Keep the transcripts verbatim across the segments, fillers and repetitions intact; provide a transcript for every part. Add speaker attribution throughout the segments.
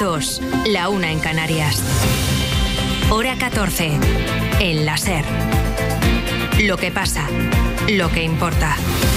Speaker 1: dos, la una en Canarias. Hora catorce, en la SER. Lo que pasa, lo que importa.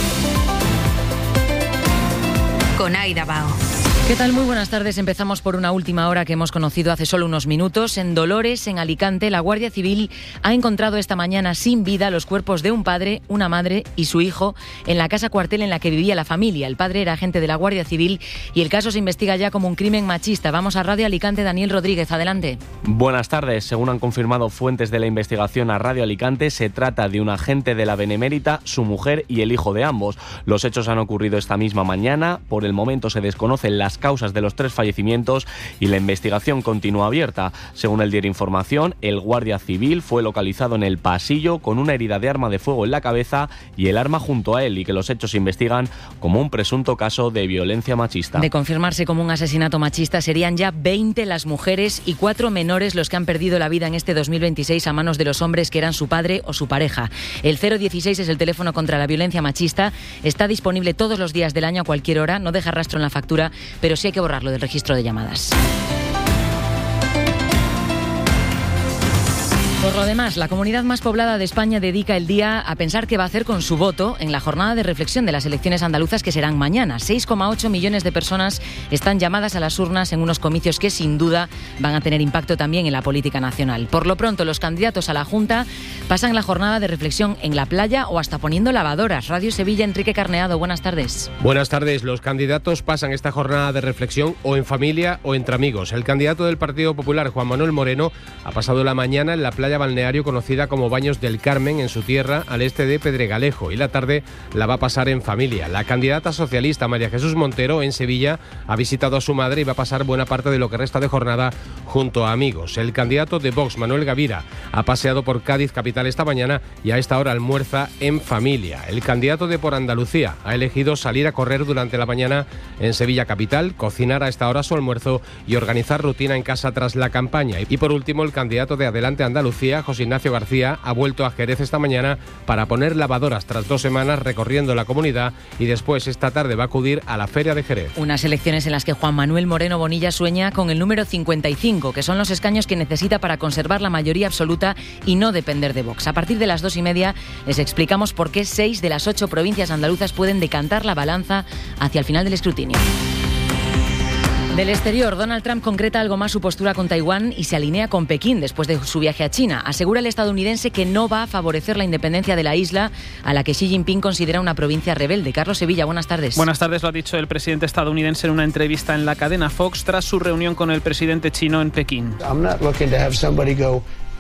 Speaker 1: Con Aida Bao.
Speaker 2: ¿Qué tal? Muy buenas tardes. Empezamos por una última hora que hemos conocido hace solo unos minutos. En Dolores, en Alicante, la Guardia Civil ha encontrado esta mañana sin vida los cuerpos de un padre, una madre y su hijo en la casa cuartel en la que vivía la familia. El padre era agente de la Guardia Civil y el caso se investiga ya como un crimen machista. Vamos a Radio Alicante. Daniel Rodríguez, adelante.
Speaker 3: Buenas tardes. Según han confirmado fuentes de la investigación a Radio Alicante, se trata de un agente de la Benemérita, su mujer y el hijo de ambos. Los hechos han ocurrido esta misma mañana. Por el momento se desconocen las causas de los tres fallecimientos y la investigación continúa abierta. Según el diario Información, el guardia civil fue localizado en el pasillo con una herida de arma de fuego en la cabeza y el arma junto a él, y que los hechos se investigan como un presunto caso de violencia machista.
Speaker 2: De confirmarse como un asesinato machista, serían ya veinte las mujeres y cuatro menores los que han perdido la vida en este dos mil veintiséis a manos de los hombres que eran su padre o su pareja. El cero dieciséis es el teléfono contra la violencia machista. Está disponible todos los días del año a cualquier hora. No deja rastro en la factura, pero sí hay que borrarlo del registro de llamadas. Por lo demás, la comunidad más poblada de España dedica el día a pensar qué va a hacer con su voto en la jornada de reflexión de las elecciones andaluzas que serán mañana. seis coma ocho millones de personas están llamadas a las urnas en unos comicios que sin duda van a tener impacto también en la política nacional. Por lo pronto, los candidatos a la Junta pasan la jornada de reflexión en la playa o hasta poniendo lavadoras. Radio Sevilla, Enrique Carneado, buenas tardes.
Speaker 4: Buenas tardes. Los candidatos pasan esta jornada de reflexión o en familia o entre amigos. El candidato del Partido Popular, Juan Manuel Moreno, ha pasado la mañana en la playa balneario conocida como Baños del Carmen, en su tierra, al este de Pedregalejo, y la tarde la va a pasar en familia. La candidata socialista María Jesús Montero, en Sevilla, ha visitado a su madre y va a pasar buena parte de lo que resta de jornada junto a amigos. El candidato de Vox, Manuel Gavira, ha paseado por Cádiz capital esta mañana y a esta hora almuerza en familia. El candidato de Por Andalucía ha elegido salir a correr durante la mañana en Sevilla capital, cocinar a esta hora su almuerzo y organizar rutina en casa tras la campaña. Y por último, el candidato de Adelante Andalucía, José Ignacio García, ha vuelto a Jerez esta mañana para poner lavadoras tras dos semanas recorriendo la comunidad, y después esta tarde va a acudir a la Feria de Jerez.
Speaker 2: Unas elecciones en las que Juan Manuel Moreno Bonilla sueña con el número cincuenta y cinco, que son los escaños que necesita para conservar la mayoría absoluta y no depender de Vox. A partir de las dos y media les explicamos por qué seis de las ocho provincias andaluzas pueden decantar la balanza hacia el final del escrutinio. Del exterior, Donald Trump concreta algo más su postura con Taiwán y se alinea con Pekín después de su viaje a China. Asegura el estadounidense que no va a favorecer la independencia de la isla, a la que Xi Jinping considera una provincia rebelde. Carlos Sevilla, buenas tardes.
Speaker 5: Buenas tardes, lo ha dicho el presidente estadounidense en una entrevista en la cadena Fox tras su reunión con el presidente chino en Pekín.
Speaker 6: I'm not looking to have somebody go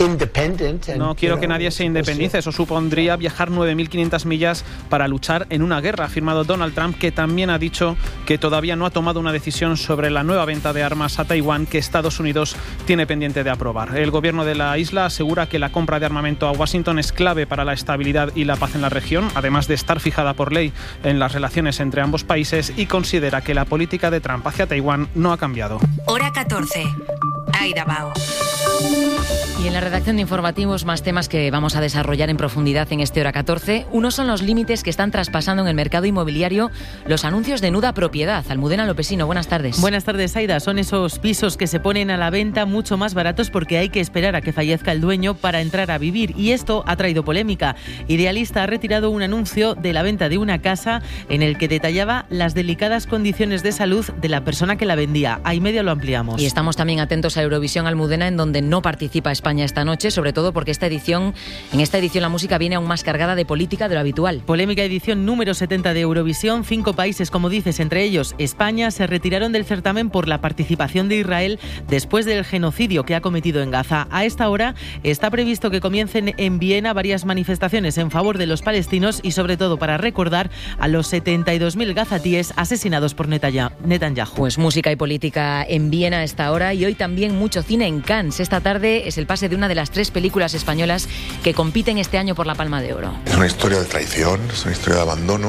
Speaker 5: No quiero que nadie se independice. Eso supondría viajar nueve mil quinientas millas para luchar en una guerra, ha afirmado Donald Trump, que también ha dicho que todavía no ha tomado una decisión sobre la nueva venta de armas a Taiwán que Estados Unidos tiene pendiente de aprobar. El gobierno de la isla asegura que la compra de armamento a Washington es clave para la estabilidad y la paz en la región, además de estar fijada por ley en las relaciones entre ambos países, y considera que la política de Trump hacia Taiwán no ha cambiado.
Speaker 1: Hora catorce. Aida Bao.
Speaker 2: Y en la redacción de informativos, más temas que vamos a desarrollar en profundidad en este Hora catorce. Uno son los límites que están traspasando en el mercado inmobiliario los anuncios de nuda propiedad. Almudena Lopesino, buenas tardes.
Speaker 7: Buenas tardes, Aida. Son esos pisos que se ponen a la venta mucho más baratos porque hay que esperar a que fallezca el dueño para entrar a vivir. Y esto ha traído polémica. Idealista ha retirado un anuncio de la venta de una casa en el que detallaba las delicadas condiciones de salud de la persona que la vendía. Ahí medio lo ampliamos.
Speaker 2: Y estamos también atentos a Eurovisión, Almudena, en donde no participa España esta noche, sobre todo porque esta edición, en esta edición la música viene aún más cargada de política de lo habitual.
Speaker 7: Polémica edición número setenta de Eurovisión. Cinco países, como dices, entre ellos España, se retiraron del certamen por la participación de Israel después del genocidio que ha cometido en Gaza. A esta hora está previsto que comiencen en Viena varias manifestaciones en favor de los palestinos y sobre todo para recordar a los setenta y dos mil gazatíes asesinados por Netanyahu.
Speaker 2: Pues música y política en Viena a esta hora, y hoy también mucho cine en Cannes. Esta tarde es el pase de una de las tres películas españolas que compiten este año por la Palma de Oro.
Speaker 8: Es una historia de traición, es una historia de abandono,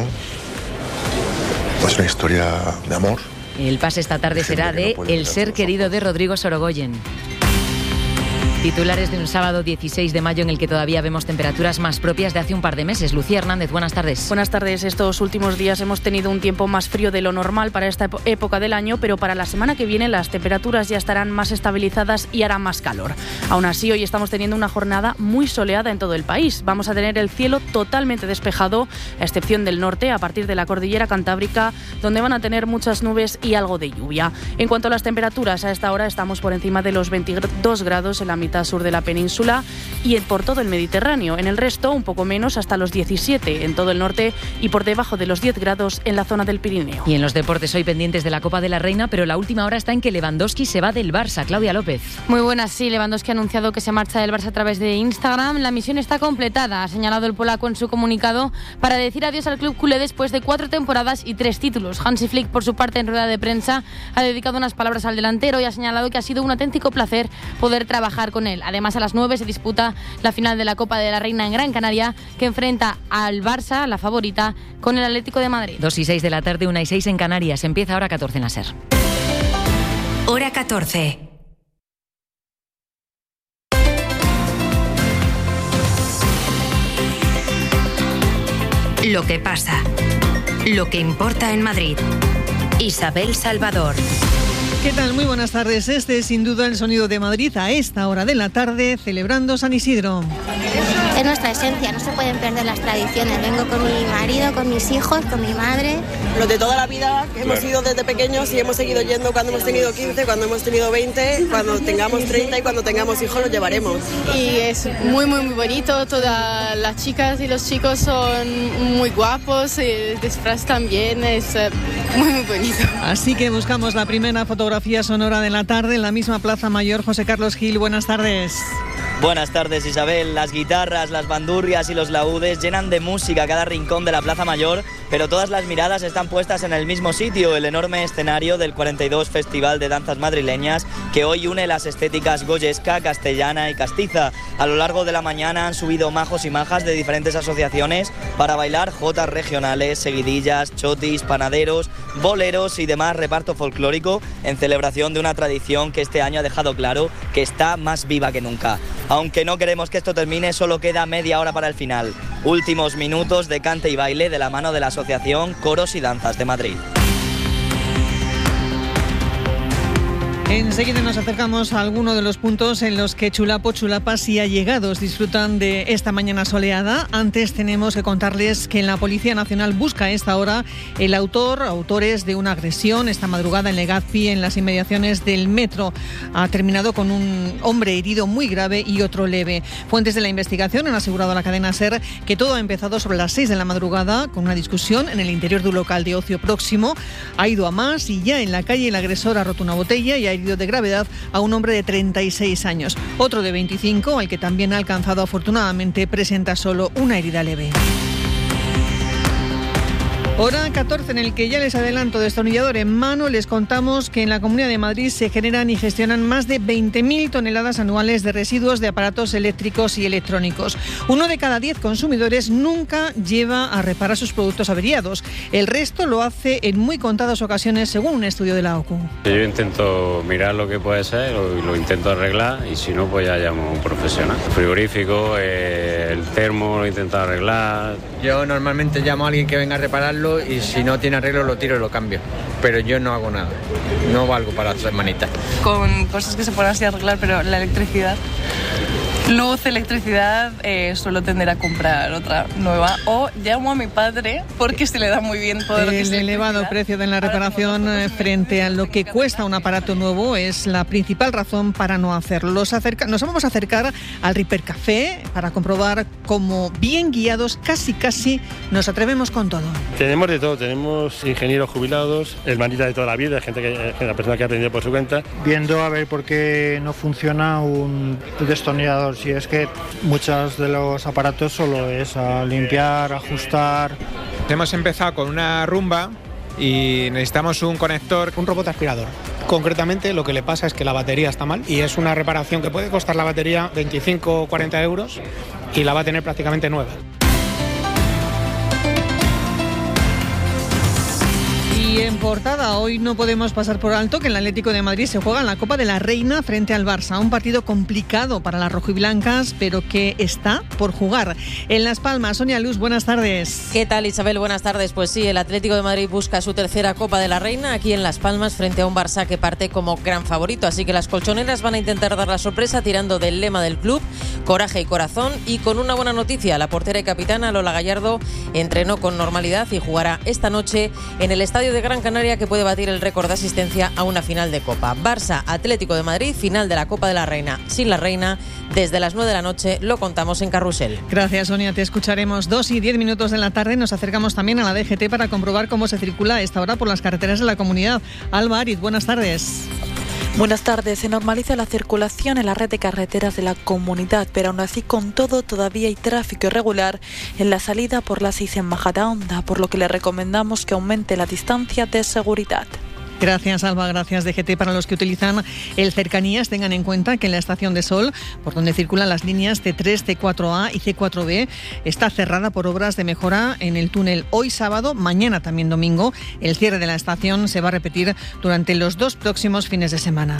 Speaker 8: es una historia de amor.
Speaker 2: El pase esta tarde será de El ser querido de Rodrigo Sorogoyen. Titulares de un sábado dieciséis de mayo en el que todavía vemos temperaturas más propias de hace un par de meses. Lucía Hernández, buenas tardes.
Speaker 9: Buenas tardes. Estos últimos días hemos tenido un tiempo más frío de lo normal para esta época del año, pero para la semana que viene las temperaturas ya estarán más estabilizadas y hará más calor. Aún así, hoy estamos teniendo una jornada muy soleada en todo el país. Vamos a tener el cielo totalmente despejado, a excepción del norte, a partir de la cordillera cantábrica, donde van a tener muchas nubes y algo de lluvia. En cuanto a las temperaturas, a esta hora estamos por encima de los veintidós grados en la mitad sur de la península y por todo el Mediterráneo. En el resto, un poco menos, hasta los diecisiete en todo el norte y por debajo de los diez grados en la zona del Pirineo.
Speaker 2: Y en los deportes hoy pendientes de la Copa de la Reina, pero la última hora está en que Lewandowski se va del Barça. Claudia López.
Speaker 10: Muy buenas, sí. Lewandowski ha anunciado que se marcha del Barça a través de Instagram. La misión está completada, ha señalado el polaco en su comunicado, para decir adiós al club culé después de cuatro temporadas y tres títulos. Hansi Flick, por su parte, en rueda de prensa, ha dedicado unas palabras al delantero y ha señalado que ha sido un auténtico placer poder trabajar con él. Además, a las nueve se disputa la final de la Copa de la Reina en Gran Canaria, que enfrenta al Barça, la favorita, con el Atlético de Madrid.
Speaker 2: dos y seis de la tarde, una y seis en Canarias. Empieza hora catorce en la SER.
Speaker 1: Hora catorce. Lo que pasa. Lo que importa en Madrid. Isabel Salvador.
Speaker 11: ¿Qué tal? Muy buenas tardes. Este es sin duda el sonido de Madrid a esta hora de la tarde, celebrando San Isidro.
Speaker 12: Es nuestra esencia, no se pueden perder las tradiciones. Vengo con mi marido, con mis hijos, con mi madre.
Speaker 13: Los de toda la vida, que hemos ido desde pequeños y hemos seguido yendo cuando hemos tenido quince, cuando hemos tenido veinte, cuando tengamos treinta y cuando tengamos hijos los llevaremos.
Speaker 14: Y es muy, muy, muy bonito. Todas las chicas y los chicos son muy guapos. El disfraz también es muy, muy bonito.
Speaker 11: Así que buscamos la primera fotografía sonora de la tarde en la misma Plaza Mayor. José Carlos Gil, buenas tardes.
Speaker 15: Buenas tardes, Isabel. Las guitarras, las bandurrias y los laúdes llenan de música cada rincón de la Plaza Mayor, pero todas las miradas están puestas en el mismo sitio, el enorme escenario del cuarenta y dos Festival de Danzas Madrileñas, que hoy une las estéticas goyesca, castellana y castiza. A lo largo de la mañana han subido majos y majas de diferentes asociaciones para bailar jotas regionales, seguidillas, chotis, panaderos, boleros y demás reparto folclórico en celebración de una tradición que este año ha dejado claro que está más viva que nunca. Aunque no queremos que esto termine, solo queda media hora para el final. Últimos minutos de cante y baile de la mano de la Asociación Coros y Danzas de Madrid.
Speaker 11: Enseguida nos acercamos a alguno de los puntos en los que chulapo, chulapas y allegados disfrutan de esta mañana soleada. Antes tenemos que contarles que la Policía Nacional busca a esta hora el autor, autores de una agresión esta madrugada en Legazpi, en las inmediaciones del metro. Ha terminado con un hombre herido muy grave y otro leve. Fuentes de la investigación han asegurado a la cadena SER que todo ha empezado sobre las seis de la madrugada con una discusión en el interior de un local de ocio próximo. Ha ido a más y ya en la calle el agresor ha roto una botella y ha herido de gravedad a un hombre de treinta y seis años. Otro de veinticinco, al que también ha alcanzado afortunadamente, presenta solo una herida leve. Hora catorce, en el que ya les adelanto, destornillador en mano, les contamos que en la Comunidad de Madrid se generan y gestionan más de veinte mil toneladas anuales de residuos de aparatos eléctricos y electrónicos. Uno de cada diez consumidores nunca lleva a reparar sus productos averiados. El resto lo hace en muy contadas ocasiones, según un estudio de la O C U.
Speaker 16: Yo intento mirar lo que puede ser, lo, lo intento arreglar y si no, pues ya llamo a un profesional. El frigorífico, eh, el termo lo intento arreglar.
Speaker 17: Yo normalmente llamo a alguien que venga a repararlo y si no tiene arreglo lo tiro y lo cambio, pero yo no hago nada, no valgo para las hermanitas.
Speaker 18: Con cosas que se pueden así arreglar, pero la electricidad, luz, electricidad, eh, suelo tender a comprar otra nueva o llamo a mi padre porque se le da muy bien todo lo que es
Speaker 11: el elevado precio de la reparación frente a lo que cuesta un aparato nuevo es la principal razón para no hacerlo. Los acerca... Nos vamos a acercar al Ripper Café para comprobar cómo, bien guiados, casi casi nos atrevemos con todo.
Speaker 19: Tenemos de todo, tenemos ingenieros jubilados, hermanitas de toda la vida, gente que, la persona que ha aprendido por su cuenta.
Speaker 20: Viendo a ver por qué no funciona un destornillador. Si es que muchos de los aparatos solo es a limpiar, ajustar.
Speaker 21: Hemos empezado con una rumba y necesitamos un conector, un robot aspirador. Concretamente lo que le pasa es que la batería está mal y es una reparación que puede costar la batería veinticinco o cuarenta euros y la va a tener prácticamente nueva.
Speaker 11: Y en portada, hoy no podemos pasar por alto que el Atlético de Madrid se juega en la Copa de la Reina frente al Barça. Un partido complicado para las rojiblancas, pero que está por jugar. En Las Palmas, Sonia Luz, buenas tardes.
Speaker 3: ¿Qué tal, Isabel? Buenas tardes. Pues sí, el Atlético de Madrid busca su tercera Copa de la Reina aquí en Las Palmas frente a un Barça que parte como gran favorito. Así que las colchoneras van a intentar dar la sorpresa tirando del lema del club, coraje y corazón, y con una buena noticia. La portera y capitana Lola Gallardo entrenó con normalidad y jugará esta noche en el estadio de Gran Canaria, que puede batir el récord de asistencia a una final de Copa. Barça Atlético de Madrid, final de la Copa de la Reina sin la Reina, desde las nueve de la noche, lo contamos en Carrusel.
Speaker 11: Gracias, Sonia, te escucharemos. Dos y diez minutos de la tarde, nos acercamos también a la D G T para comprobar cómo se circula a esta hora por las carreteras de la comunidad. Alba Ariz, buenas tardes.
Speaker 22: Buenas tardes. Se normaliza la circulación en la red de carreteras de la comunidad, pero aún así, con todo, todavía hay tráfico irregular en la salida por la seis en Majadahonda, por lo que le recomendamos que aumente la distancia de seguridad.
Speaker 11: Gracias, Alba. Gracias, D G T. Para los que utilizan el Cercanías, tengan en cuenta que en la Estación de Sol, por donde circulan las líneas T tres, T cuatro A y C cuatro B, está cerrada por obras de mejora en el túnel hoy sábado, mañana también domingo. El cierre de la estación se va a repetir durante los dos próximos fines de semana.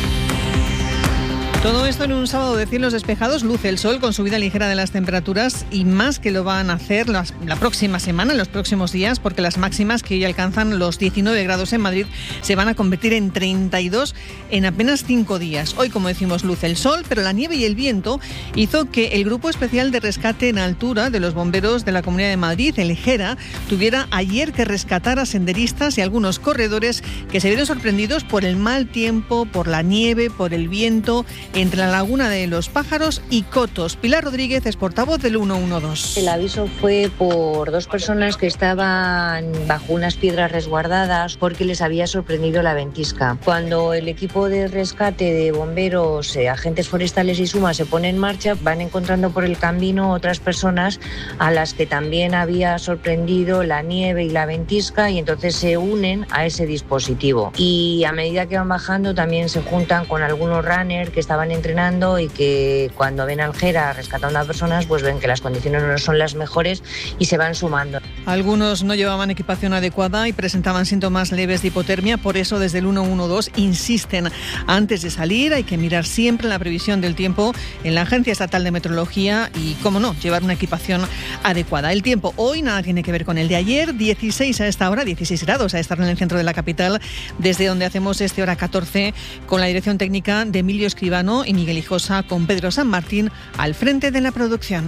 Speaker 11: Todo esto en un sábado de cielos despejados, luce el sol con subida ligera de las temperaturas, y más que lo van a hacer las, la próxima semana, en los próximos días, porque las máximas que hoy alcanzan los diecinueve grados en Madrid se van a convertir en treinta y dos en apenas cinco días. Hoy, como decimos, luce el sol, pero la nieve y el viento hizo que el Grupo Especial de Rescate en Altura de los Bomberos de la Comunidad de Madrid, el GERA, tuviera ayer que rescatar a senderistas y algunos corredores que se vieron sorprendidos por el mal tiempo, por la nieve, por el viento, entre la Laguna de los Pájaros y Cotos. Pilar Rodríguez es portavoz del ciento doce.
Speaker 23: El aviso fue por dos personas que estaban bajo unas piedras resguardadas porque les había sorprendido la ventisca. Cuando el equipo de rescate de bomberos, eh, agentes forestales y SUMA se pone en marcha, van encontrando por el camino otras personas a las que también había sorprendido la nieve y la ventisca, y entonces se unen a ese dispositivo. Y a medida que van bajando también se juntan con algunos runners que estaban entrenando y que cuando ven al GERA rescatando a personas, pues ven que las condiciones no son las mejores y se van sumando.
Speaker 11: Algunos no llevaban equipación adecuada y presentaban síntomas leves de hipotermia, por eso desde el ciento doce insisten: antes de salir hay que mirar siempre la previsión del tiempo en la Agencia Estatal de Meteorología y, cómo no, llevar una equipación adecuada. El tiempo hoy nada tiene que ver con el de ayer, dieciséis a esta hora, dieciséis grados a estar en el centro de la capital, desde donde hacemos este hora catorce con la dirección técnica de Emilio Escribano y Miguel Hijosa, con Pedro San Martín al frente de la producción.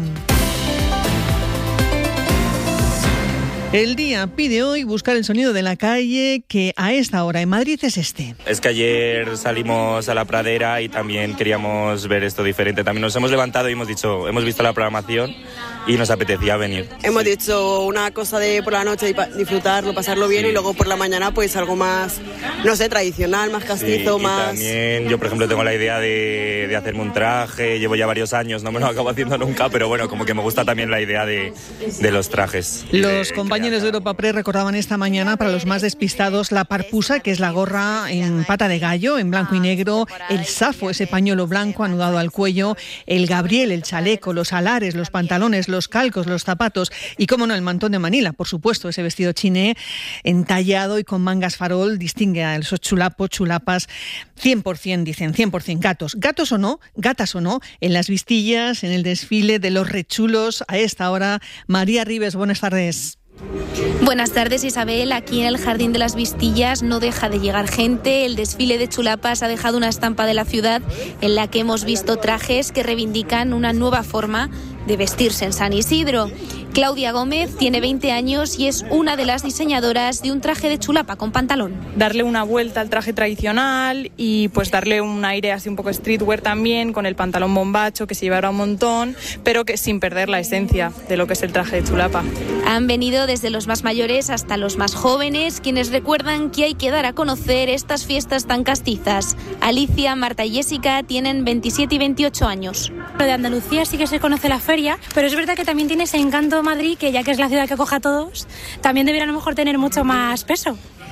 Speaker 11: El día pide hoy buscar el sonido de la calle, que a esta hora en Madrid es este.
Speaker 24: Es que ayer salimos a la pradera y también queríamos ver esto diferente. También nos hemos levantado y hemos dicho, hemos visto la programación y nos apetecía venir.
Speaker 13: Hemos dicho una cosa de por la noche disfrutarlo, pasarlo bien, sí. Y luego por la mañana pues algo más, no sé, tradicional, más castizo,
Speaker 24: sí,
Speaker 13: más...
Speaker 24: También yo, por ejemplo, tengo la idea de, de hacerme un traje, llevo ya varios años, no me lo acabo haciendo nunca, pero bueno, como que me gusta también la idea de, de los trajes.
Speaker 11: Los compañeros de Europa Press recordaban esta mañana, para los más despistados, la parpusa, que es la gorra en pata de gallo, en blanco y negro, el safo, ese pañuelo blanco anudado al cuello, el gabriel, el chaleco, los alares, los pantalones, los calcos, los zapatos y, cómo no, el mantón de Manila, por supuesto, ese vestido chiné entallado y con mangas farol distingue a esos chulapos, chulapas, cien por ciento, dicen, cien por ciento gatos, gatos o no, gatas o no, en las vistillas, en el desfile de los rechulos. A esta hora, María Ribes, buenas tardes.
Speaker 25: Buenas tardes, Isabel. Aquí en el Jardín de las Vistillas no deja de llegar gente. El desfile de chulapas ha dejado una estampa de la ciudad en la que hemos visto trajes que reivindican una nueva forma de vestirse en San Isidro. Claudia Gómez tiene veinte años y es una de las diseñadoras de un traje de chulapa con pantalón.
Speaker 26: Darle una vuelta al traje tradicional y pues darle un aire así un poco streetwear también, con el pantalón bombacho que se llevará un montón, pero que sin perder la esencia de lo que es el traje de chulapa.
Speaker 25: Han venido desde los más mayores hasta los más jóvenes, quienes recuerdan que hay que dar a conocer estas fiestas tan castizas. Alicia, Marta y Jessica tienen veintisiete y veintiocho años.
Speaker 27: Lo de Andalucía sí que se conoce la feria, pero es verdad que también tiene ese encanto Madrid, que ya que es la ciudad que acoge a todos, también debería a lo mejor tener mucho más peso.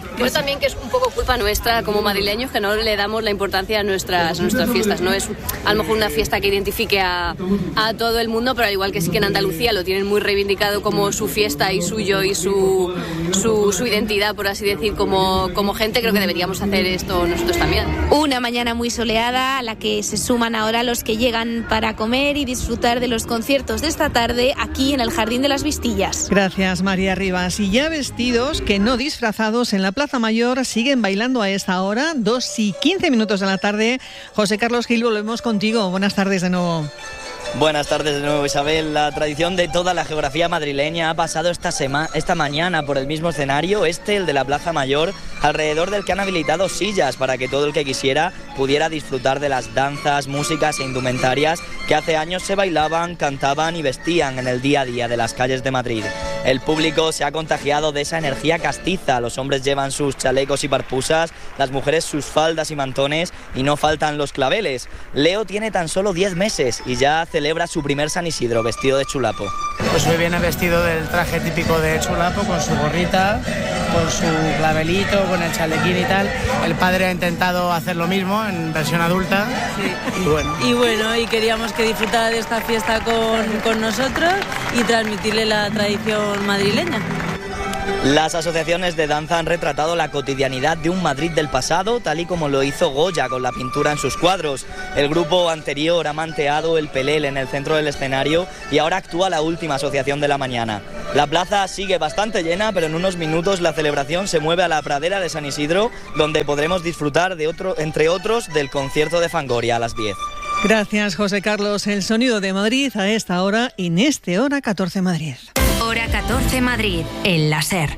Speaker 4: Creo también que es un poco culpa nuestra como madrileños que no le damos la importancia a nuestras, a nuestras fiestas. No es a lo mejor una fiesta que identifique a, a todo el mundo, pero al igual que sí que en Andalucía lo tienen muy reivindicado como su fiesta y suyo y su, su, su identidad, por así decir, como, como gente, creo que deberíamos hacer esto nosotros también.
Speaker 25: Una mañana muy soleada a la que se suman ahora los que llegan para comer y disfrutar de los conciertos de esta tarde aquí en el Jardín de las Vistillas.
Speaker 11: Gracias, María Rivas. Y ya vestidos, que no disfrazados, en la Plaza Mayor siguen bailando a esta hora, dos y quince minutos de la tarde. José Carlos Gil, volvemos contigo. Buenas tardes de nuevo.
Speaker 15: Buenas tardes de nuevo, Isabel. La tradición de toda la geografía madrileña ha pasado esta, sema- esta mañana por el mismo escenario, este, el de la Plaza Mayor, alrededor del que han habilitado sillas para que todo el que quisiera pudiera disfrutar de las danzas, músicas e indumentarias que hace años se bailaban, cantaban y vestían en el día a día de las calles de Madrid. El público se ha contagiado de esa energía castiza. Los hombres llevan sus chalecos y parpusas, las mujeres sus faldas y mantones y no faltan los claveles. Leo tiene tan solo diez meses y ya celebra su primer San Isidro vestido de chulapo.
Speaker 5: Pues hoy viene vestido del traje típico de chulapo, con su gorrita, con su clavelito, con el chalequín y tal. El padre ha intentado hacer lo mismo en versión adulta.
Speaker 6: Sí.
Speaker 5: Y bueno.
Speaker 6: Y bueno, y queríamos que disfrutara de esta fiesta con, con nosotros y transmitirle la tradición madrileña.
Speaker 15: Las asociaciones de danza han retratado la cotidianidad de un Madrid del pasado, tal y como lo hizo Goya con la pintura en sus cuadros. El grupo anterior ha manteado el Pelel en el centro del escenario y ahora actúa la última asociación de la mañana. La plaza sigue bastante llena, pero en unos minutos la celebración se mueve a la pradera de San Isidro, donde podremos disfrutar, de otro, entre otros, del concierto de Fangoria a las diez.
Speaker 11: Gracias, José Carlos. El sonido de Madrid a esta hora, en este Hora catorce Madrid.
Speaker 1: Hora catorce Madrid, el láser.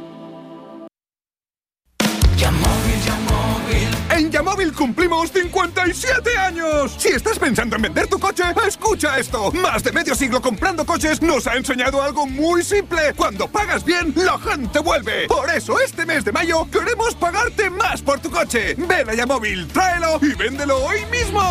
Speaker 7: En Yamóvil cumplimos cincuenta y siete años. Si estás pensando en vender tu coche, escucha esto. Más de medio siglo comprando coches nos ha enseñado algo muy simple. Cuando pagas bien, la gente vuelve. Por eso este mes de mayo queremos pagarte más por tu coche. Ven a Yamóvil, tráelo y véndelo hoy mismo.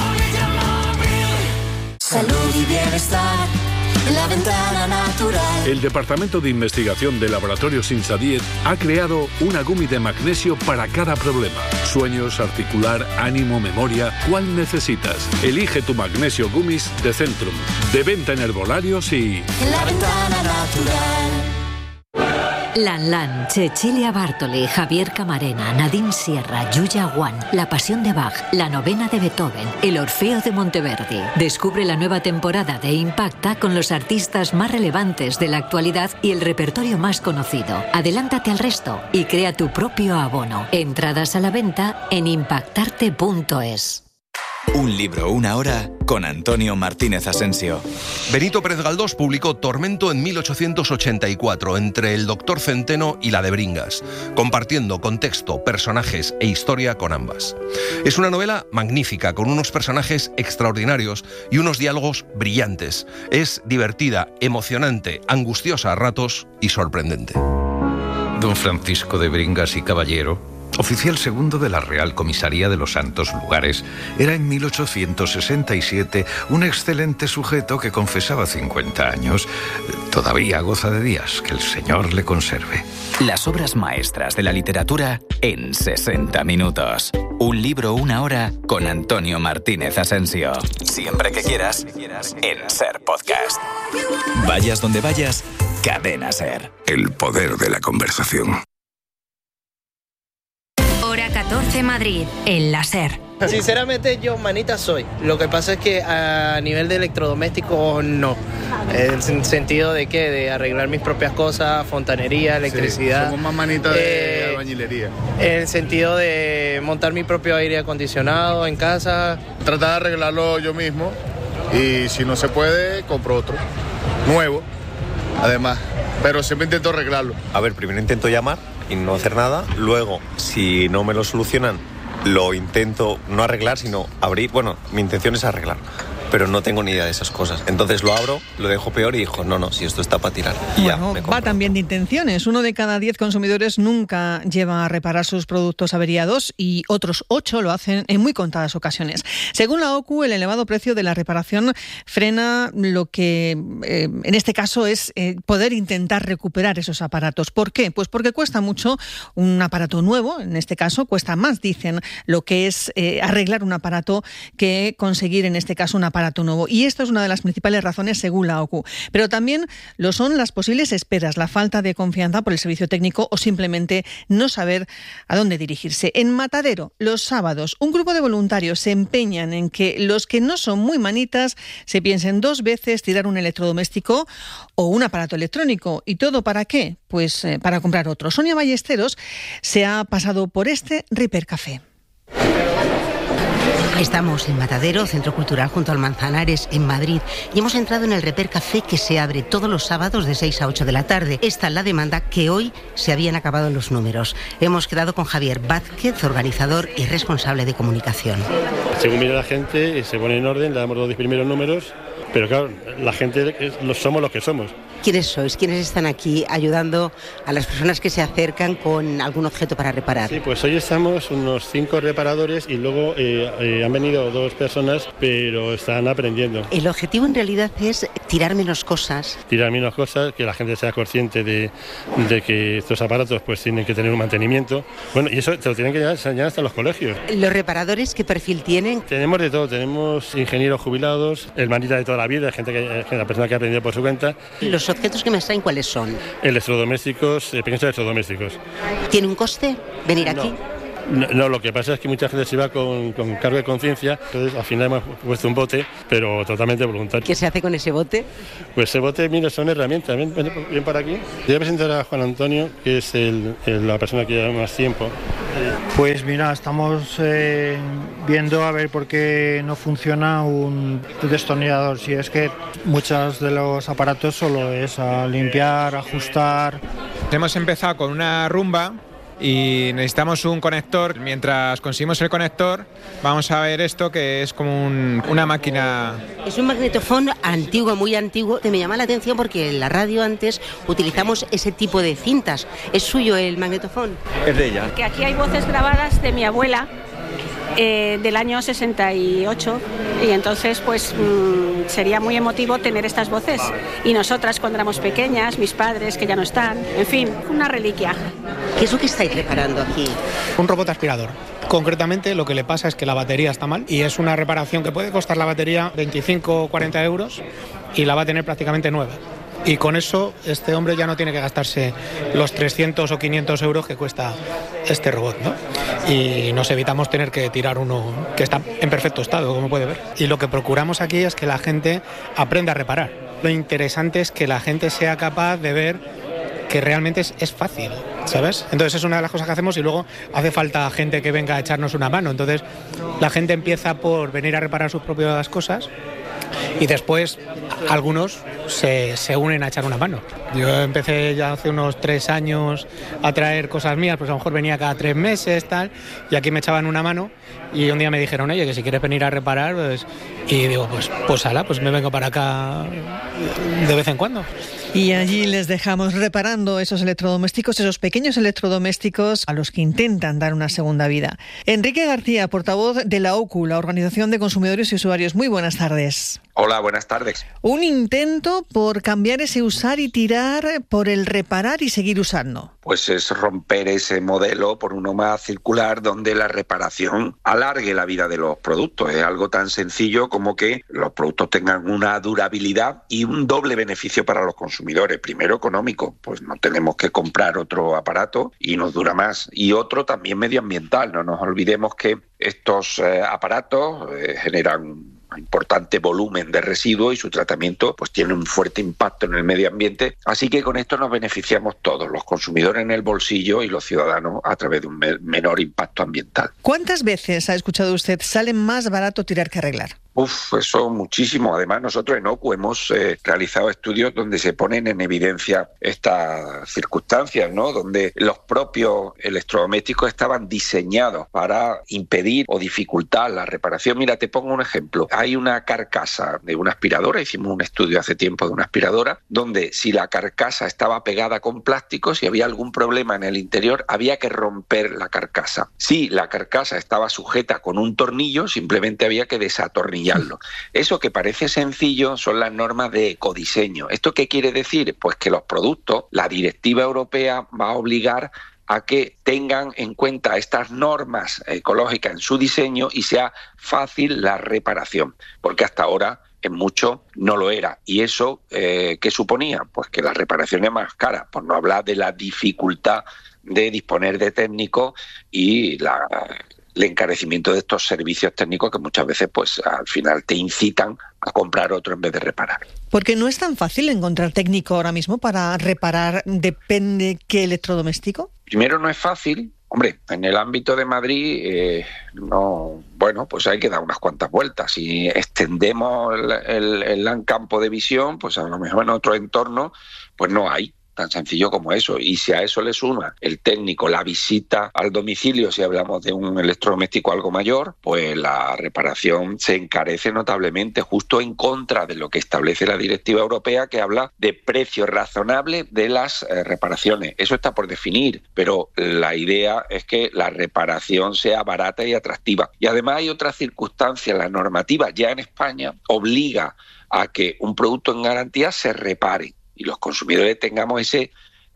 Speaker 8: Salud y bienestar. La Ventana Natural.
Speaker 9: El Departamento de Investigación de Laboratorios Insadiet ha creado una gummy de magnesio para cada problema. Sueños, articular, ánimo, memoria. ¿Cuál necesitas? Elige tu magnesio gummies de Centrum. De venta en herbolarios y...
Speaker 8: La Ventana Natural.
Speaker 10: Lan Lan, Cecilia Bartoli, Javier Camarena, Nadine Sierra, Yuya Wan, La Pasión de Bach, La Novena de Beethoven, El Orfeo de Monteverdi. Descubre la nueva temporada de Impacta con los artistas más relevantes de la actualidad y el repertorio más conocido. Adelántate al resto y crea tu propio abono. Entradas a la venta en impactarte punto es.
Speaker 28: Un libro, una hora, con Antonio Martínez Asensio.
Speaker 29: Benito Pérez Galdós publicó Tormento en mil ochocientos ochenta y cuatro, entre el Doctor Centeno y la de Bringas, compartiendo contexto, personajes e historia con ambas. Es una novela magnífica, con unos personajes extraordinarios y unos diálogos brillantes. Es divertida, emocionante, angustiosa a ratos y sorprendente.
Speaker 30: Don Francisco de Bringas y Caballero, oficial segundo de la Real Comisaría de los Santos Lugares, era en mil ochocientos sesenta y siete un excelente sujeto que confesaba cincuenta años. Todavía goza de días, que el Señor le conserve.
Speaker 28: Las obras maestras de la literatura en sesenta minutos. Un libro, una hora, con Antonio Martínez Asensio. Siempre que quieras, en Ser Podcast. Vayas donde vayas, Cadena Ser.
Speaker 31: El poder de la conversación.
Speaker 1: Hora catorce Madrid, el láser.
Speaker 5: Sinceramente yo manita soy. Lo que pasa es que a nivel de electrodomésticos no. En el sentido de qué, de arreglar mis propias cosas, fontanería, electricidad.
Speaker 32: Sí, somos más manitas de
Speaker 5: eh,
Speaker 32: albañilería.
Speaker 5: En el sentido de montar mi propio aire acondicionado en casa.
Speaker 32: Tratar de arreglarlo yo mismo y si no se puede, compro otro. Nuevo, además. Pero siempre intento arreglarlo.
Speaker 33: A ver, primero intento llamar y no hacer nada. Luego, si no me lo solucionan, lo intento no arreglar, sino abrir. Bueno, mi intención es arreglar. pero no tengo ni idea de esas cosas. Entonces lo abro, lo dejo peor y digo, no, no, si esto está para tirar. Y
Speaker 11: bueno,
Speaker 33: ya, me
Speaker 11: va también de intenciones. Uno de cada diez consumidores nunca lleva a reparar sus productos averiados y otros ocho lo hacen en muy contadas ocasiones. Según la O C U, el elevado precio de la reparación frena lo que eh, en este caso es eh, poder intentar recuperar esos aparatos. ¿Por qué? Pues porque cuesta mucho un aparato nuevo, en este caso cuesta más, dicen, lo que es eh, arreglar un aparato que conseguir en este caso un aparato nuevo. Y esto es una de las principales razones según la O C U. Pero también lo son las posibles esperas, la falta de confianza por el servicio técnico o simplemente no saber a dónde dirigirse. En Matadero, los sábados, un grupo de voluntarios se empeñan en que los que no son muy manitas se piensen dos veces tirar un electrodoméstico o un aparato electrónico. ¿Y todo para qué? Pues eh, para comprar otro. Sonia Ballesteros se ha pasado por este Ripper Café.
Speaker 2: Estamos en Matadero, Centro Cultural junto al Manzanares, en Madrid, y hemos entrado en el Ripper Café, que se abre todos los sábados de seis a ocho de la tarde. Esta es la demanda, que hoy se habían acabado los números. Hemos quedado con Javier Vázquez, organizador y responsable de comunicación.
Speaker 3: Según mira la gente, se pone en orden, le damos los diez primeros números, pero claro, la gente somos los que somos.
Speaker 2: ¿Quiénes sois? ¿Quiénes están aquí ayudando a las personas que se acercan con algún objeto para reparar?
Speaker 3: Sí, pues hoy estamos unos cinco reparadores y luego eh, eh, han venido dos personas, pero están aprendiendo.
Speaker 2: El objetivo en realidad es tirar menos cosas.
Speaker 3: Tirar menos cosas, que la gente sea consciente de, de que estos aparatos pues tienen que tener un mantenimiento. Bueno, y eso te lo tienen que enseñar hasta los colegios.
Speaker 2: ¿Los reparadores qué perfil tienen?
Speaker 3: Tenemos de todo, tenemos ingenieros jubilados, el manita de toda la vida, gente que, la persona que ha aprendido por su cuenta.
Speaker 2: Los objetos que me extraen, ¿cuáles son?
Speaker 3: Electrodomésticos, eh, pequeños electrodomésticos.
Speaker 2: ¿Tiene un coste venir
Speaker 3: no.
Speaker 2: aquí?
Speaker 3: No, no, lo que pasa es que mucha gente se va con, con cargo de conciencia, entonces al final hemos puesto un bote, pero totalmente voluntario.
Speaker 2: ¿Qué se hace con ese bote?
Speaker 3: Pues ese bote, mira, son herramientas. Ven, ven, ven para aquí. Voy a presentar a Juan Antonio, que es el, el, la persona que lleva más tiempo.
Speaker 12: Pues mira, estamos eh, viendo a ver por qué no funciona un destornillador. Si es que muchos de los aparatos solo es a limpiar, ajustar.
Speaker 13: Hemos empezado con una rumba y necesitamos un conector. Mientras conseguimos el conector, vamos a ver esto, que es como un, una máquina.
Speaker 2: Es un magnetofón antiguo, muy antiguo. Me llama la atención porque en la radio antes utilizamos ese tipo de cintas. ¿Es suyo el magnetofón?
Speaker 33: Es de ella.
Speaker 27: Que aquí hay voces grabadas de mi abuela, eh, del año sesenta y ocho, y entonces pues mmm, sería muy emotivo tener estas voces. Y nosotras cuando éramos pequeñas, mis padres que ya no están, en fin, una reliquia.
Speaker 2: ¿Qué es lo que estáis reparando aquí?
Speaker 12: Un robot aspirador. Concretamente lo que le pasa es que la batería está mal y es una reparación que puede costar la batería veinticinco o cuarenta euros y la va a tener prácticamente nueva. Y con eso este hombre ya no tiene que gastarse los trescientos o quinientos euros que cuesta este robot, ¿no? Y nos evitamos tener que tirar uno que está en perfecto estado, como puede ver. Y lo que procuramos aquí es que la gente aprenda a reparar. Lo interesante es que la gente sea capaz de ver que realmente es, es fácil, ¿sabes? Entonces es una de las cosas que hacemos y luego hace falta gente que venga a echarnos una mano. Entonces la gente empieza por venir a reparar sus propias cosas y después algunos se, se unen a echar una mano. Yo empecé ya hace unos tres años a traer cosas mías, pues a lo mejor venía cada tres meses, tal, y aquí me echaban una mano y un día me dijeron, oye, que si quieres venir a reparar, pues... Y digo, pues, pues ala, pues me vengo para acá de vez en cuando.
Speaker 11: Y allí les dejamos reparando esos electrodomésticos, esos pequeños electrodomésticos a los que intentan dar una segunda vida. Enrique García, portavoz de la O C U, la Organización de Consumidores y Usuarios. Muy buenas tardes.
Speaker 14: Hola, buenas tardes.
Speaker 11: Un intento por cambiar ese usar y tirar por el reparar y seguir usando.
Speaker 14: Pues es romper ese modelo por uno más circular donde la reparación alargue la vida de los productos. Es algo tan sencillo como que los productos tengan una durabilidad y un doble beneficio para los consumidores. Primero, económico, pues no tenemos que comprar otro aparato y nos dura más. Y otro también medioambiental. No nos olvidemos que estos eh, aparatos eh, generan importante volumen de residuos y su tratamiento pues tiene un fuerte impacto en el medio ambiente, así que con esto nos beneficiamos todos, los consumidores en el bolsillo y los ciudadanos a través de un menor impacto ambiental.
Speaker 11: ¿Cuántas veces ha escuchado usted sale más barato tirar que arreglar?
Speaker 14: Uf, eso muchísimo. Además, nosotros en O C U hemos eh, realizado estudios donde se ponen en evidencia estas circunstancias, ¿no? Donde los propios electrodomésticos estaban diseñados para impedir o dificultar la reparación. Mira, te pongo un ejemplo. Hay una carcasa de una aspiradora, hicimos un estudio hace tiempo de una aspiradora, donde si la carcasa estaba pegada con plástico, si había algún problema en el interior, había que romper la carcasa. Si la carcasa estaba sujeta con un tornillo, simplemente había que desatornillarlo. Eso que parece sencillo son las normas de ecodiseño. ¿Esto qué quiere decir? Pues que los productos, la directiva europea va a obligar a que tengan en cuenta estas normas ecológicas en su diseño y sea fácil la reparación, porque hasta ahora en mucho no lo era. ¿Y eso eh, qué suponía? Pues que la reparación es más cara, por no hablar de la dificultad de disponer de técnicos y la... el encarecimiento de estos servicios técnicos que muchas veces pues al final te incitan a comprar otro en vez de reparar.
Speaker 11: Porque no es tan fácil encontrar técnico ahora mismo para reparar, depende qué electrodoméstico. Primero
Speaker 14: no es fácil. Hombre, en el ámbito de Madrid, eh, no, bueno, pues hay que dar unas cuantas vueltas. Si extendemos el, el, el campo de visión, pues a lo mejor en otro entorno, pues no hay. Tan sencillo como eso. Y si a eso le suma el técnico, la visita al domicilio, si hablamos de un electrodoméstico algo mayor, pues la reparación se encarece notablemente, justo en contra de lo que establece la directiva europea, que habla de precio razonable de las eh, reparaciones. Eso está por definir, pero la idea es que la reparación sea barata y atractiva. Y además hay otra circunstancia, la normativa ya en España obliga a que un producto en garantía se repare y los consumidores tengamos ese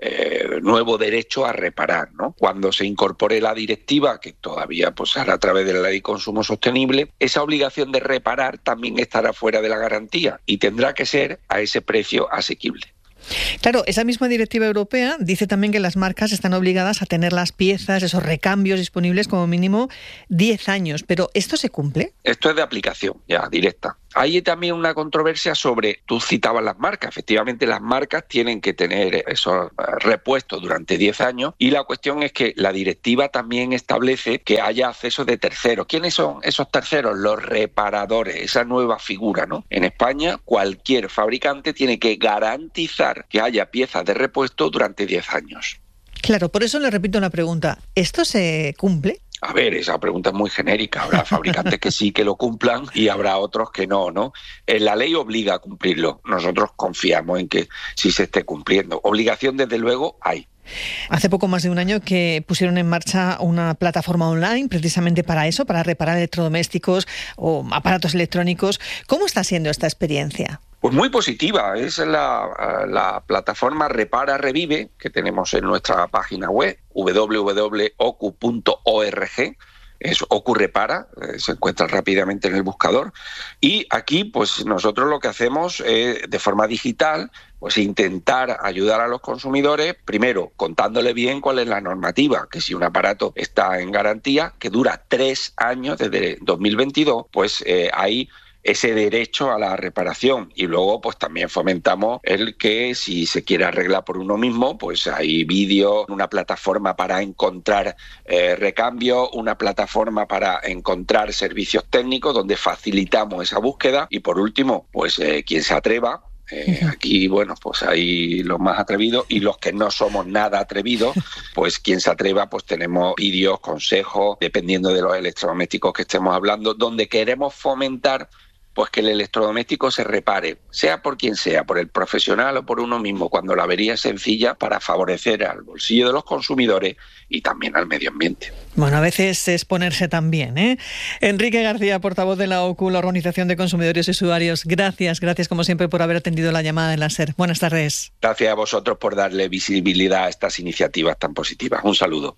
Speaker 14: eh, nuevo derecho a reparar, ¿no? Cuando se incorpore la directiva, que todavía pues hará a través de la Ley de Consumo Sostenible, esa obligación de reparar también estará fuera de la garantía y tendrá que ser a ese precio asequible.
Speaker 11: Claro, esa misma directiva europea dice también que las marcas están obligadas a tener las piezas, esos recambios disponibles como mínimo diez años, pero ¿esto se cumple?
Speaker 14: Esto es de aplicación ya directa. Hay también una controversia sobre, tú citabas las marcas, efectivamente las marcas tienen que tener esos repuestos durante diez años y la cuestión es que la directiva también establece que haya acceso de terceros. ¿Quiénes son esos terceros? Los reparadores, esa nueva figura, ¿no? En España cualquier fabricante tiene que garantizar que haya piezas de repuesto durante diez años.
Speaker 11: Claro, por eso le repito la pregunta, ¿esto se cumple?
Speaker 14: A ver, esa pregunta es muy genérica. Habrá fabricantes que sí que lo cumplan y habrá otros que no, ¿no? La ley obliga a cumplirlo. Nosotros confiamos en que sí se esté cumpliendo. Obligación, desde luego, hay.
Speaker 11: Hace poco más de un año que pusieron en marcha una plataforma online precisamente para eso, para reparar electrodomésticos o aparatos electrónicos. ¿Cómo está siendo esta experiencia?
Speaker 14: Pues muy positiva, es la, la plataforma Repara Revive que tenemos en nuestra página web doble u doble u doble u punto o c u punto org, es O C U Repara, eh, se encuentra rápidamente en el buscador y aquí pues nosotros lo que hacemos es de forma digital pues intentar ayudar a los consumidores, primero contándole bien cuál es la normativa, que si un aparato está en garantía, que dura tres años desde dos mil veintidós, pues eh, hay ese derecho a la reparación y luego pues también fomentamos el que si se quiere arreglar por uno mismo pues hay vídeos, una plataforma para encontrar eh, recambio, una plataforma para encontrar servicios técnicos donde facilitamos esa búsqueda y por último pues eh, quien se atreva. Eh, aquí, bueno, pues hay los más atrevidos y los que no somos nada atrevidos, pues quien se atreva, pues tenemos vídeos, consejos, dependiendo de los electrodomésticos que estemos hablando, donde queremos fomentar pues que el electrodoméstico se repare, sea por quien sea, por el profesional o por uno mismo, cuando la avería es sencilla para favorecer al bolsillo de los consumidores y también al medio ambiente.
Speaker 11: Bueno, a veces es ponerse también, ¿eh? Enrique García, portavoz de la O C U, la Organización de Consumidores y Usuarios. Gracias, gracias como siempre por haber atendido la llamada en la SER. Buenas tardes.
Speaker 14: Gracias a vosotros por darle visibilidad a estas iniciativas tan positivas. Un saludo.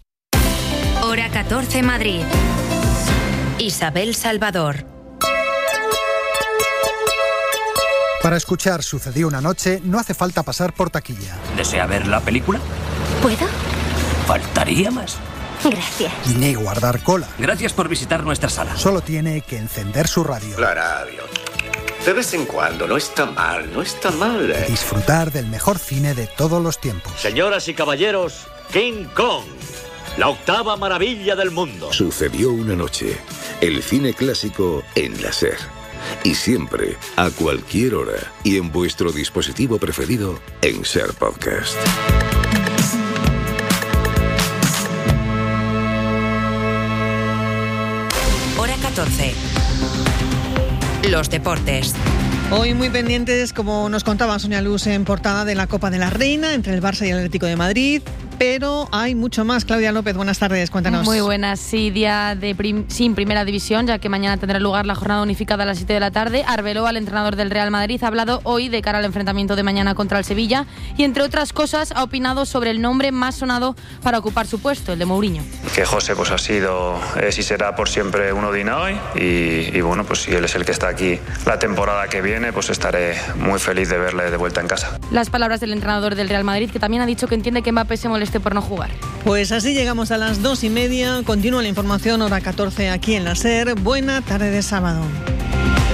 Speaker 1: Hora catorce Madrid. Isabel Salvador.
Speaker 4: Para escuchar Sucedió una noche no hace falta pasar por taquilla.
Speaker 6: ¿Desea ver la película?
Speaker 8: ¿Puedo?
Speaker 6: Faltaría más.
Speaker 8: Gracias.
Speaker 4: Ni guardar cola.
Speaker 6: Gracias por visitar nuestra sala.
Speaker 4: Solo tiene que encender su radio.
Speaker 16: La radio. De vez en cuando, no está mal, no está mal. ¿eh?
Speaker 4: Disfrutar del mejor cine de todos los tiempos.
Speaker 17: Señoras y caballeros, King Kong, la octava maravilla del mundo.
Speaker 31: Sucedió una noche. El cine clásico en la SER. Y siempre, a cualquier hora y en vuestro dispositivo preferido en Ser Podcast.
Speaker 1: Hora catorce. Los deportes.
Speaker 11: Hoy muy pendientes, como nos contaba Sonia Luz, en portada de la Copa de la Reina entre el Barça y el Atlético de Madrid. Pero hay mucho más. Claudia López, buenas tardes, cuéntanos.
Speaker 7: Muy buenas, sí, día de prim- sin primera división, ya que mañana tendrá lugar la jornada unificada a las siete de la tarde. Arbeloa, el entrenador del Real Madrid, ha hablado hoy de cara al enfrentamiento de mañana contra el Sevilla y, entre otras cosas, ha opinado sobre el nombre más sonado para ocupar su puesto, el de Mourinho.
Speaker 9: Que José pues ha sido, es y será por siempre uno de hoy y, y bueno, pues si él es el que está aquí la temporada que viene, pues estaré muy feliz de verle de vuelta en casa.
Speaker 7: Las palabras del entrenador del Real Madrid, que también ha dicho que entiende que Mbappé se moleste por no jugar.
Speaker 11: Pues así llegamos a las dos y media. Continúa la información, hora catorce aquí en la SER. Buena tarde de sábado.